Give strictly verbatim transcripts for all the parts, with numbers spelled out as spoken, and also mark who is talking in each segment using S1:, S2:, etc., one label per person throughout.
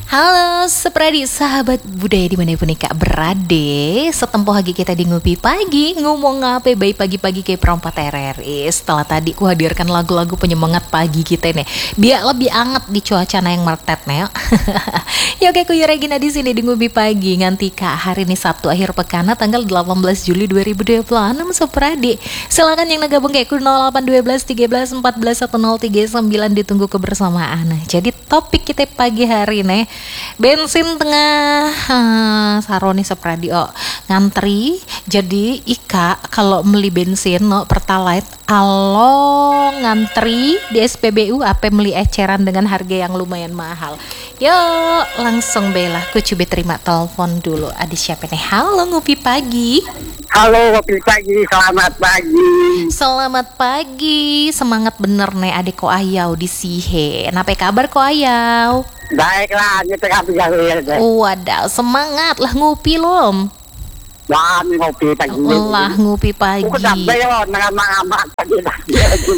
S1: Halo sepradi sahabat budaya dimanapun kak berade. Setempoh lagi kita di Ngopi Pagi. Ngomong ngapain bayi pagi-pagi kayak perompat R R I. Setelah tadi ku hadirkan lagu-lagu penyemangat pagi kita nih, biar lebih anget di cuaca yang mertet nih. Ya oke, ku Regina di sini di Ngopi Pagi. Nganti kak hari ini Sabtu akhir pekan tanggal delapan belas Juli dua ribu dua puluh enam sepradi. Silakan yang nagabung kayak ku nol delapan satu dua tiga belas empat belas satu nol tiga sembilan, ditunggu kebersamaan. Jadi topik kita pagi hari nih, bensin tengah uh, saroni sepradi oh, ngantri. Jadi Ika kalau beli bensin no pertalite alo ngantri di S P B U apa beli eceran dengan harga yang lumayan mahal. Yuk langsung bela ku coba terima telepon dulu. Ada siapa nih? Halo Ngopi Pagi.
S2: Halo Ngopi Pagi, selamat pagi.
S1: Selamat pagi, semangat bener nih adik ko ayau di sihe. Nape kabar ko ayau?
S2: Baiklah, kita kabeh gawe.
S1: Wadah, semangat lah ngopi lom.
S2: Wah, Ngopi Pagi.
S1: Lah ngopi pagi.
S2: Aku sampai yo nang-nang pagi tadi.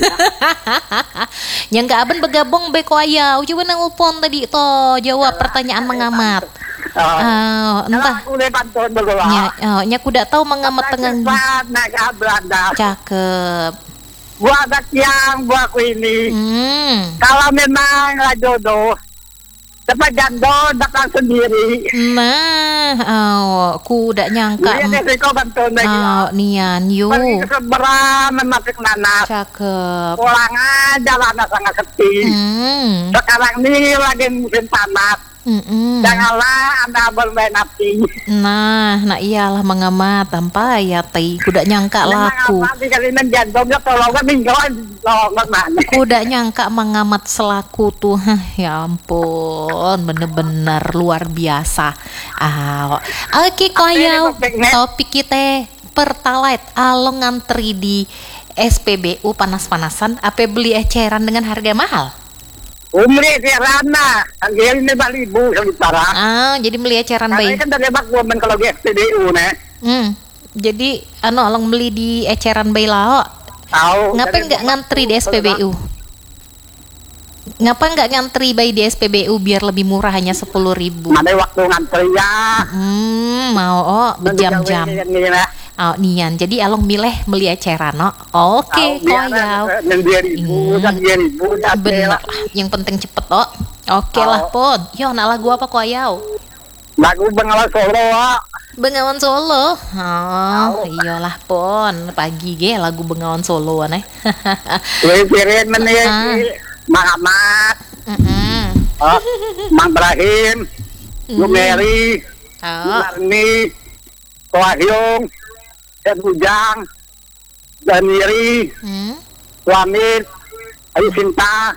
S1: Yang gak aben bergabung be ko ayau. Coba nelpon tadi to jawab pertanyaan mengamat. Uh, entah
S2: aku udah pantun dulu.
S1: Ya, oh, nya kuda tahu mengamat tengah
S2: naga Belanda.
S1: cakep.
S2: Buah anak yang buahku ini.
S1: Hmm.
S2: Kalau memang lah jodoh, dapat jando datang sendiri.
S1: Nah, oh, kuda nyangka.
S2: Iya deh, kau pantun lagi.
S1: Oh, nian yu.
S2: Pergi ke seberang memakai nanas.
S1: Cakep.
S2: Pulangan jalan sangat sepi.
S1: Hmm.
S2: Sekarang ini lagi musim panas.
S1: Mm-mm.
S2: Janganlah Anda bermain api.
S1: Nah, nah iyalah mengamat tanpa ya tei kuda nyangka laku.
S2: Kali ini jantungnya tolongan mingguan tolongan mana.
S1: Kuda nyangka mengamat selaku tuh. Hah, ya ampun, bener-bener luar biasa. Ah, oke koyau. Topik kita pertalite alo ngantri di S P B U panas-panasan apa beli eceran dengan harga mahal?
S2: Umri Serana, angin ini balik ribu sementara.
S1: Ah, jadi beli eceran bayi.
S2: Kan dari bak woman kalau di S P B U nih.
S1: Hmm. Jadi anu along beli di eceran bayi lao.
S2: Tahu.
S1: Ngapain nggak ngantri di S P B U? Ngapa nggak ngantri bayi di S P B U biar lebih murah hanya sepuluh ribu?
S2: Ada waktu ngantri ya.
S1: Hmm, mau oh berjam-jam. Oh nian, jadi along milih beli eceran no. Oke, koyau.
S2: dua ribu, dan dua ribu,
S1: bener lah. Yang penting cepet oh. Oke lah pon. Yo, nak lagu apa koyau?
S2: Lagu Bengawan Solo.
S1: Bengawan Solo. Oh, iyalah pon. Pagi ge lagu Bengawan Solo aneh.
S2: Wih, pirin meneh. Mang Ahmad.
S1: Heeh.
S2: Oh, Mang Ibrahim. Lumeri.
S1: Oh.
S2: Marni. Wahyung. Dan Bujang. Dan Miri.
S1: Hmm.
S2: Wamit. Ayu Sinta.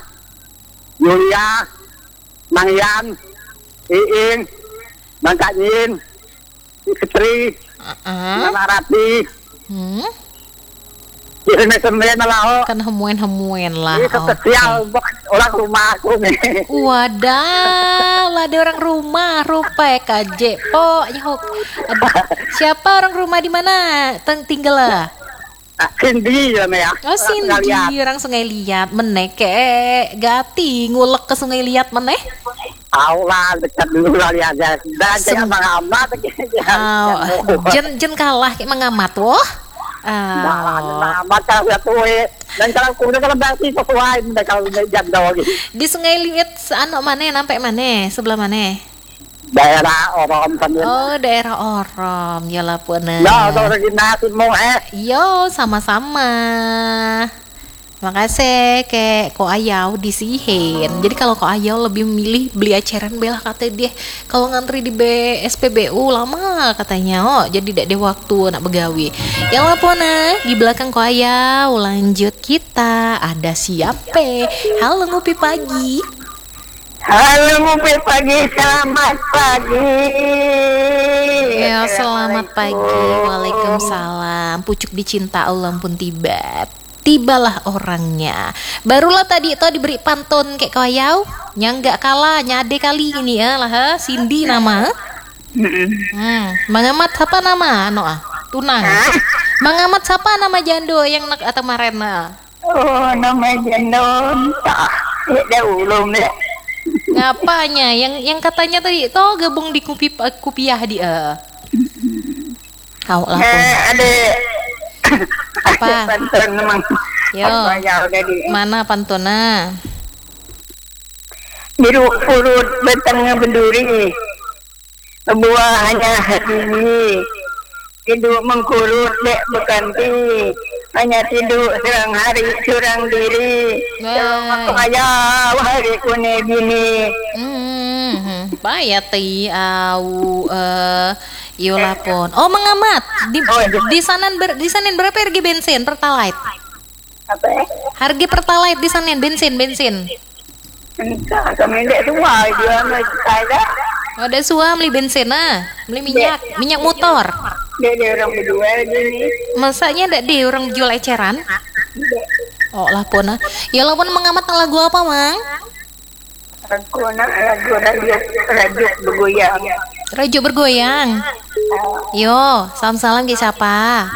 S2: Yulia. Mang Yan. Iing. Mang Kanyin. Fitri.
S1: Heeh.
S2: Nana Rati.
S1: Hmm.
S2: Ini semuanya malah.
S1: Kan hemuen-hemuen lah.
S2: Ini spesial buat orang rumah aku nih.
S1: Wadah, lah ada orang rumah rupa ya K J. Oh, nyok. Siapa orang rumah di mana? Teng tinggal lah.
S2: Cindy ya ya.
S1: Oh, Cindy, orang Sungai Liat menek ke Gati ngulek ke Sungai Liat meneh.
S2: Tahu lah, dekat dulu kali aja. Dan jangan mengamat.
S1: Oh, jen jen kalah kayak mengamat wah.
S2: Ah, baca ya tuh. Dan kalau kuda kalau berarti sesuai mereka kalau jam doang.
S1: Di Sungai Liat anu mana sampai mana? Sebelah mana?
S2: Daerah Orom sambil.
S1: Oh, daerah Orom. Yalah pun.
S2: Ya, kalau Regina mau eh.
S1: Yo, sama-sama. Makasih kayak ko ayau disihin. Jadi kalau ko ayau lebih memilih beli eceran belah kata dia. Kalau ngantri di B S P B U lama katanya. Oh, jadi tidak ada waktu nak begawi. Ya lapona di belakang ko ayau. Lanjut kita. Ada siapa? Halo Ngopi Pagi.
S2: Halo Ngopi Pagi, selamat pagi.
S1: Ya, selamat pagi. Waalaikumsalam. Pucuk dicinta Allah pun tiba. Tibalah orangnya. Barulah tadi itu diberi pantun kayak koyau. Yang gak kalah nyade kali ini ya lah ha? Cindy nama. Hmm, Mangamat siapa nama? No ah, tunang. Mangamat siapa nama jando yang nak atau marena?
S2: Oh, nama jando. Tak, ya ulum deh.
S1: Ngapanya? Yang yang katanya tadi toh gabung di kupi kupiah dia. Kau lah pun.
S2: Eh, ada.
S1: Apa?
S2: Pantun memang.
S1: Yo.
S2: Bayar jadi.
S1: Mana pantuna?
S2: Biru urut bertengah berduri. Buahnya hati. Hidup mengkurut dek berganti. Hanya tidur serang hari serang diri. Serang ayah hari kune bini.
S1: Hmm, bayati au eh yola pon. Oh, mengamat. Di di sana ber, di sana berapa harga bensin pertalite?
S2: Apa?
S1: Harga pertalite di sana bensin bensin.
S2: Entah kami dek tua dia mai kaya.
S1: Oh, ada suam beli bensin ah, beli minyak, minyak motor.
S2: Dia dia orang berdua gini.
S1: Masanya ada di orang jual eceran? Oh lah pun ah. Ya lah pun mengamat lagu apa mang?
S2: Aku nak lagu radio radio bergoyang.
S1: Rajo bergoyang. Yo, salam salam ke siapa?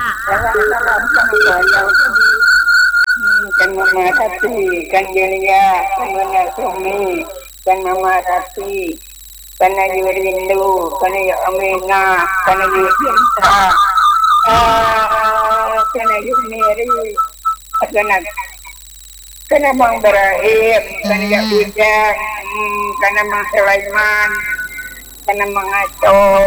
S2: Kan Mama Rati, kan Julia, kan Mama Sumi, kan Mama Rati, kan Ayu Rindu, kan Ayu Amina, kan Ayu Cinta, ah, kan Ayu Miri, kan kan Abang Ibrahim, kan Ayu Bijak, kan Abang Sulaiman, kan Abang Acok,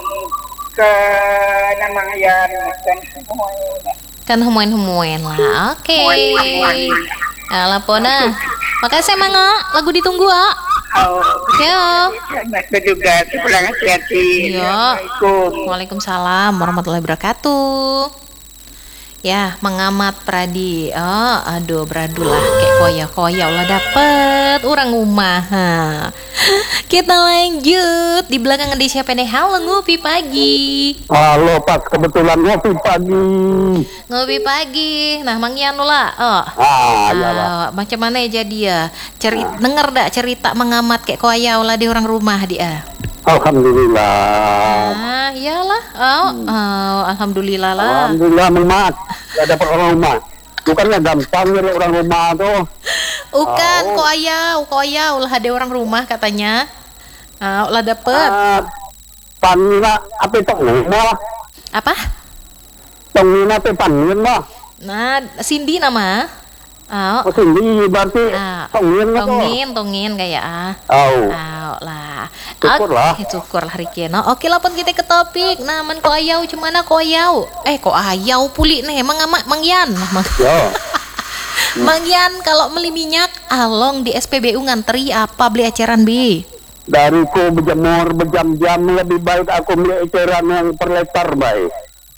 S2: kan Abang Yan, kan semua.
S1: Kan humuin-humuin lah. Oke. Okay. Nah, lapona. Makasih Mangga. Lagu ditunggu, ah.
S2: Oh.
S1: Yo.
S2: Selamat berduga. Pulang hati-hati.
S1: Yo.
S2: Assalamualaikum.
S1: Waalaikumsalam warahmatullahi wabarakatuh. Ya, mengamat Pradi. Oh, aduh beradulah kayak koya-koya ulah dapet orang rumah. Ha. Kita lanjut di belakang ada siapa nih? Halo ngopi pagi.
S3: Halo Pas, kebetulan ngopi pagi.
S1: Ngopi pagi. Nah, Mang Yanu lah. Oh.
S3: Ah, iyalah.
S1: Ah, macam mana ya dia? Cerita, denger dak cerita mengamat kayak koya ulah di orang rumah dia.
S3: Alhamdulillah.
S1: Ah, iyalah. Oh, oh, alhamdulillah lah.
S3: Alhamdulillah Mat. Gak dapat orang rumah. Bukannya gampang nyari orang rumah tuh.
S1: Bukan,
S3: Oh.
S1: kok ayau, kok ayau lah ada orang rumah katanya. Ah, ulah dapet.
S3: Ah, panina apa itu rumah?
S1: Apa?
S3: Tongina apa panin lah.
S1: Nah, Cindy nama. Ah,
S3: Oh sini berarti
S1: ah,
S3: tongin lah tuh.
S1: tongin, tongin kayak ah.
S3: Oh.
S1: Ah, lah.
S3: Syukur lah.
S1: Oke, syukur lah Rikino. Oke lah pun kita ke topik. Nah, men kok ayau cemana kok ayau? Eh, kok ayau puli nih, Mang Amak, Mang Yan. Mang,
S3: Yo.
S1: Mang Yan kalau beli minyak along di S P B U ngantri apa beli eceran bi?
S3: Dariku berjemur berjam-jam lebih baik aku beli eceran yang per liter baik.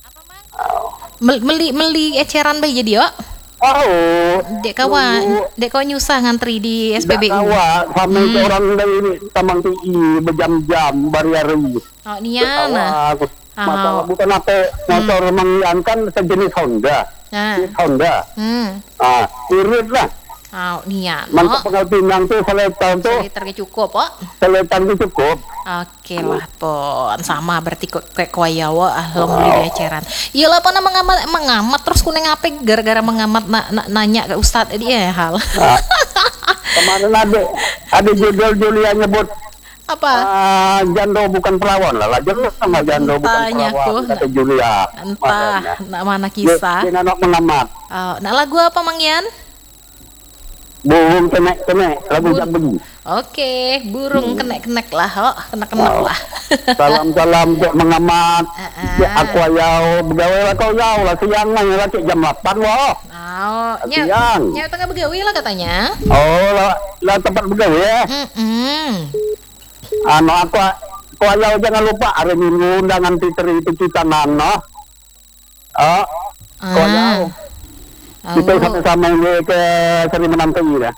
S1: Mel- Meli meli eceran bayi jadi yo.
S3: Oh.
S1: Dek kawan, dek kau nyusah ngantri di S P B U.
S3: Kawa, sama itu orang dari ini Taman T I berjam-jam bari-hari.
S1: Oh, niana.
S3: Masalah bukan apa motor mengiankan sejenis Honda.
S1: Nah,
S3: Honda.
S1: hmm.
S3: Ah, irit lah.
S1: Oh, niana.
S3: Mantap pengal pinang tuh seletan tuh.
S1: Liter cukup, oh.
S3: Seletan tuh cukup.
S1: Oke lah pon sama berarti kok kayak koyawa ah lo beli di eceran. Iya lah pon mengamat mengamat terus kuning apa gara-gara mengamat na, na, nanya ke Ustadz dia hal.
S3: Ah, kemarin ada ada judul Julia nyebut
S1: Apa?
S3: ah, jando bukan perawan lah lah jando sama jando bukan
S1: Entahnya
S3: perawan
S1: ku,
S3: kata Julia.
S1: Entah
S3: Makanya.
S1: nak mana kisah.
S3: Dia anak mengamat.
S1: Oh, nah lagu apa Mang Yan?
S3: Burung kenek-kenek lagu
S1: Bur-
S3: yang begini.
S1: Oke, burung kenek-kenek lah, oh, kenek-kenek
S3: Oh.
S1: lah.
S3: Salam-salam untuk mengamat.
S1: Ah,
S3: Ya,
S1: ah.
S3: aku ayau begawe lah kau yau lah siang lah lah cik jam delapan wah.
S1: Oh, nya,
S3: Siang.
S1: nya tengah begawi lah katanya.
S3: Oh lah lah tempat begawe ya.
S1: Mm-mm.
S3: Anu aku aku ayau jangan lupa hari Minggu undangan titeri itu kita nano. Oh. Kau ayau. Kita
S1: Oh.
S3: sama-sama ini ke Seri Menanti ya.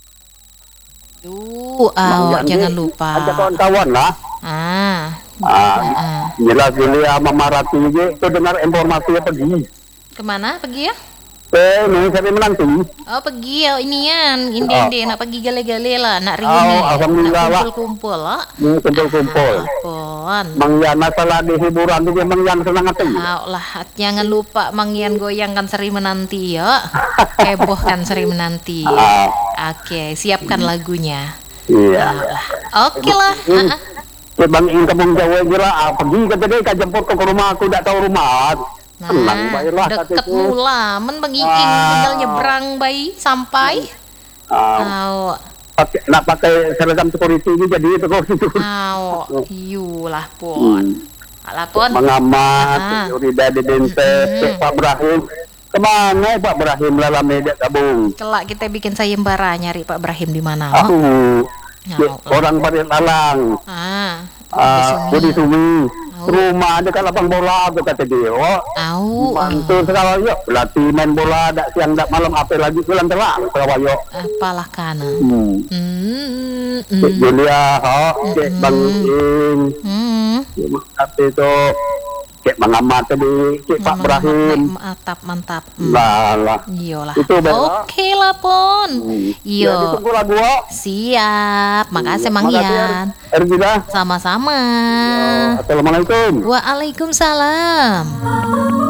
S1: Duh, oh,
S3: Mang
S1: jangan
S3: Yandi,
S1: lupa.
S3: Ada kawan-kawan lah.
S1: Ah.
S3: Ah,
S1: Ah.
S3: jelas Julia Mama Rati itu dengar informasinya pergi.
S1: Kemana pergi ya?
S3: Eh, ini Seri Menanti.
S1: Oh pergi ya inian, ini
S3: Oh.
S1: dia nak pergi gale-gale lah, nak
S3: Oh,
S1: reuni,
S3: alhamdulillah
S1: nak
S3: lah.
S1: kumpul-kumpul lah.
S3: Ini kumpul-kumpul.
S1: Pon.
S3: Mang Yan masalah di hiburan itu Mang Yan senang hati.
S1: Ah, lah, jangan lupa Mang Yan goyangkan Seri Menanti ya. Hebohkan Seri Menanti.
S3: Ah,
S1: Oke, siapkan lagunya.
S3: Iya.
S1: Oke lah.
S3: Hmm.
S1: Ah, ah.
S3: Ya Bang In kampung Jawa kira ah, pergi kata dia kan jemput ke rumah aku tak tahu rumah. Tenang
S1: Nah,
S3: baiklah kata
S1: deket
S3: itu.
S1: mula, men Bang Iing
S3: Ah.
S1: tinggal nyebrang bayi sampai.
S3: Ah,
S1: Au,
S3: pakai nak pakai seragam security ni jadi itu kok itu.
S1: au, yulah pun.
S3: Hmm.
S1: Alah pun.
S3: Mengamat,
S1: Ah.
S3: Yurida di Dente,
S1: Mm-mm.
S3: Pak Ibrahim. Kemana Pak Ibrahim dalam media gabung?
S1: Kelak kita bikin sayembara nyari Pak Ibrahim di mana? Oh?
S3: Aku
S1: Au,
S3: orang Barit Lalang.
S1: Ah,
S3: Ah, Budi Sumi.
S1: Oh.
S3: Rumah dekat lapang bola tu kata dia. Oh,
S1: au,
S3: mantu Surabaya. Pelatih main bola dak siang dak malam apa lagi bulan terang Surabaya.
S1: apalah kana.
S3: Hmm.
S1: Hmm,
S3: Cik
S1: hmm,
S3: Julia, ha, Cik Bang In,
S1: hmm.
S3: Cik Tapi tu, Cik Bang Ahmad tadi, Cik Pak Ibrahim.
S1: Mantap, mantap. Hmm.
S3: Lah lah.
S1: Iyalah.
S3: Itu Bella.
S1: Oke lah pon.
S3: Ya,
S1: Yo.
S3: ditunggu lagu. oh.
S1: Siap. Makasih Mang
S3: Makasih,
S1: Ian.
S3: Ergila.
S1: Sama-sama.
S3: Assalamualaikum.
S1: Waalaikumsalam.